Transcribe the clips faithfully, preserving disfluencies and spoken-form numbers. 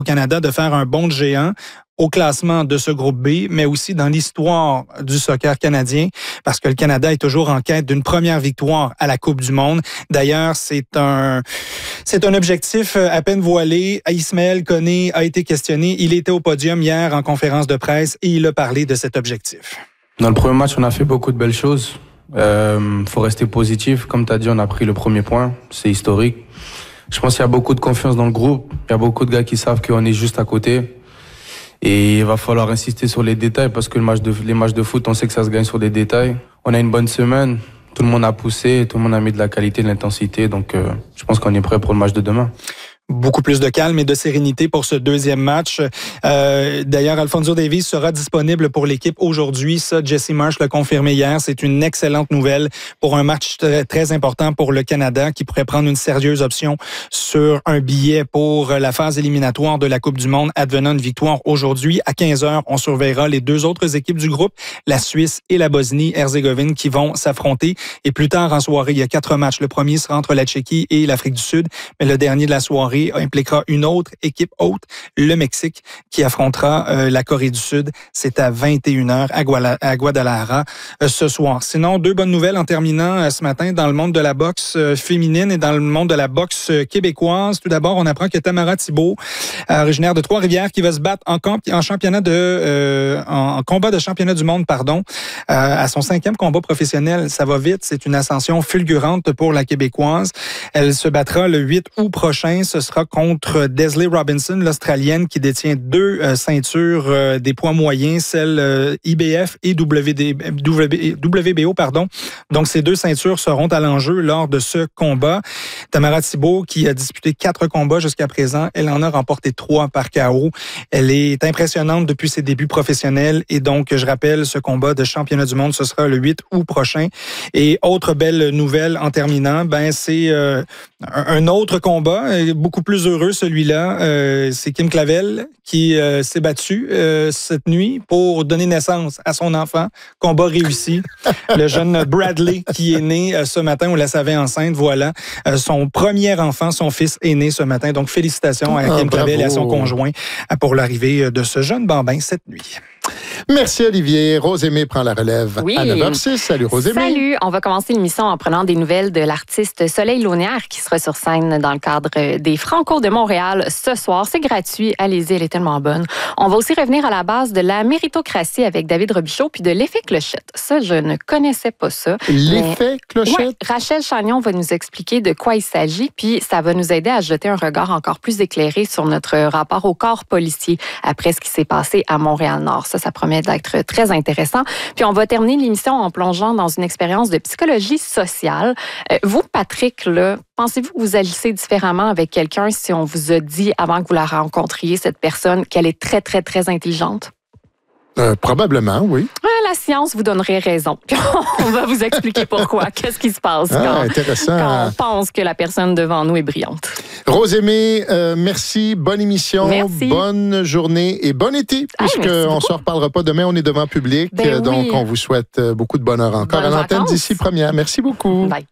au Canada de faire un bond de géant au classement de ce groupe B, mais aussi dans l'histoire du soccer canadien, parce que le Canada est toujours en quête d'une première victoire à la Coupe du Monde. D'ailleurs, c'est un c'est un objectif à peine voilé. Ismaël Koné a été questionné. Il était au podium hier en conférence de presse et il a parlé de cet objectif. Dans le premier match, on a fait beaucoup de belles choses. Euh, faut rester positif. Comme tu as dit, on a pris le premier point. C'est historique. Je pense qu'il y a beaucoup de confiance dans le groupe. Il y a beaucoup de gars qui savent qu'on est juste à côté. Et il va falloir insister sur les détails parce que le match de, les matchs de foot, on sait que ça se gagne sur des détails. On a une bonne semaine. Tout le monde a poussé. Tout le monde a mis de la qualité, de l'intensité. Donc, euh, je pense qu'on est prêt pour le match de demain. Beaucoup plus de calme et de sérénité pour ce deuxième match. Euh, d'ailleurs, Alphonso Davies sera disponible pour l'équipe aujourd'hui. Ça, Jesse Marsh l'a confirmé hier. C'est une excellente nouvelle pour un match très, très important pour le Canada qui pourrait prendre une sérieuse option sur un billet pour la phase éliminatoire de la Coupe du Monde advenant une victoire aujourd'hui. À quinze heures, on surveillera les deux autres équipes du groupe, la Suisse et la Bosnie-Herzégovine, qui vont s'affronter. Et plus tard en soirée, il y a quatre matchs. Le premier sera entre la Tchéquie et l'Afrique du Sud, mais le dernier de la soirée impliquera une autre équipe haute, le Mexique, qui affrontera euh, la Corée du Sud. C'est à vingt et une heures à, Guala, à Guadalajara euh, ce soir. Sinon, deux bonnes nouvelles en terminant euh, ce matin dans le monde de la boxe euh, féminine et dans le monde de la boxe euh, québécoise. Tout d'abord, on apprend que Tamara Thibault, euh, originaire de Trois-Rivières, qui va se battre en, camp, en championnat de euh, en, en combat de championnat du monde, pardon, euh, à son cinquième combat professionnel. Ça va vite, c'est une ascension fulgurante pour la Québécoise. Elle se battra le huit août prochain. Ce sera contre Desley Robinson, l'Australienne, qui détient deux euh, ceintures euh, des poids moyens, celle euh, I B F et W D, w, W B O. Pardon. Donc, ces deux ceintures seront à l'enjeu lors de ce combat. Tamara Thibault, qui a disputé quatre combats jusqu'à présent, elle en a remporté trois par K O. Elle est impressionnante depuis ses débuts professionnels et donc, je rappelle, ce combat de championnat du monde, ce sera le huit août prochain. Et autre belle nouvelle en terminant, ben c'est euh, un autre combat, beaucoup plus heureux celui-là. Euh, c'est Kim Clavel qui euh, s'est battue euh, cette nuit pour donner naissance à son enfant. Combat réussi. Le jeune Bradley qui est né euh, ce matin, on la savait enceinte, voilà. Euh, son premier enfant, son fils est né ce matin. Donc félicitations à Kim ah, Clavel et à son conjoint pour l'arrivée de ce jeune bambin cette nuit. Merci Olivier. Rosemée prend la relève oui. à neuf heures six. Salut Rosemée. Salut. On va commencer l'émission en prenant des nouvelles de l'artiste Soleil Launière qui sera sur scène dans le cadre des Franco de Montréal ce soir. C'est gratuit. Allez-y, elle est tellement bonne. On va aussi revenir à la base de la méritocratie avec David Robichaud puis de l'effet Clochette. Ça, je ne connaissais pas ça. L'effet Clochette? Ouais, Rachel Chagnon va nous expliquer de quoi il s'agit puis ça va nous aider à jeter un regard encore plus éclairé sur notre rapport au corps policier après ce qui s'est passé à Montréal-Nord. Ça, ça promet d'être très intéressant. Puis on va terminer l'émission en plongeant dans une expérience de psychologie sociale. Euh, vous, Patrick, là, pensez-vous que vous agissez différemment avec quelqu'un si on vous a dit avant que vous la rencontriez, cette personne, qu'elle est très, très, très intelligente? Euh, probablement, oui. Ouais, la science vous donnerait raison. On va vous expliquer pourquoi. Qu'est-ce qui se passe ah, quand, intéressant. quand on pense que la personne devant nous est brillante. Rosemée, euh, merci. Bonne émission. Merci. Bonne journée et bon été, puisqu'on ne se reparlera pas demain. On est devant public. Ben donc, oui. on vous souhaite beaucoup de bonheur encore Bonnes à l'antenne vacances. d'ici première. Merci beaucoup. Bye.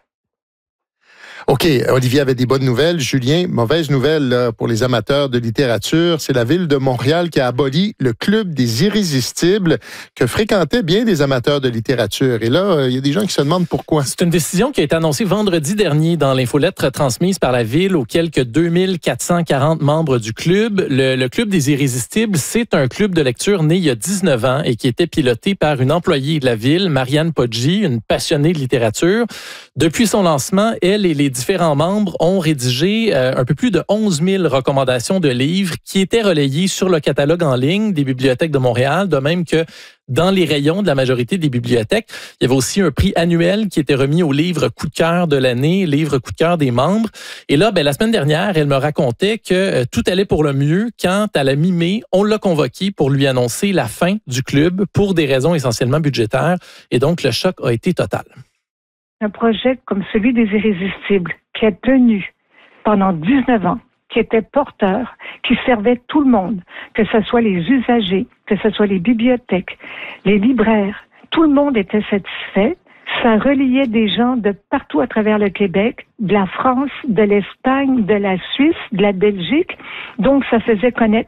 OK, Olivier avait des bonnes nouvelles. Julien, mauvaise nouvelle là, pour les amateurs de littérature. C'est la ville de Montréal qui a aboli le Club des Irrésistibles que fréquentaient bien des amateurs de littérature. Et là, il y a des gens qui se demandent pourquoi. C'est une décision qui a été annoncée vendredi dernier dans l'infolettre transmise par la ville aux quelques deux mille quatre cent quarante membres du club. Le, le Club des Irrésistibles, c'est un club de lecture né il y a dix-neuf ans et qui était piloté par une employée de la ville, Marianne Poggi, une passionnée de littérature. Depuis son lancement, elle et les différents membres ont rédigé euh, un peu plus de onze mille recommandations de livres qui étaient relayées sur le catalogue en ligne des bibliothèques de Montréal, de même que dans les rayons de la majorité des bibliothèques. Il y avait aussi un prix annuel qui était remis au livre coup de cœur de l'année, livre coup de cœur des membres. Et là, ben, la semaine dernière, elle me racontait que euh, tout allait pour le mieux quand, à la mi-mai, on l'a convoqué pour lui annoncer la fin du club pour des raisons essentiellement budgétaires. Et donc, le choc a été total. Un projet comme celui des Irrésistibles, qui a tenu pendant dix-neuf ans, qui était porteur, qui servait tout le monde, que ce soit les usagers, que ce soit les bibliothèques, les libraires, tout le monde était satisfait. Ça reliait des gens de partout à travers le Québec, de la France, de l'Espagne, de la Suisse, de la Belgique. Donc, ça faisait connaître